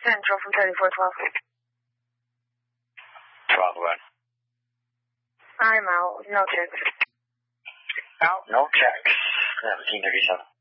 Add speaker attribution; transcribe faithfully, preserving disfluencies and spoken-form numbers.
Speaker 1: Central from thirty-four twelve.
Speaker 2: twelve one.
Speaker 1: I'm out. No checks.
Speaker 2: Out, no checks. seventeen thirty-seven.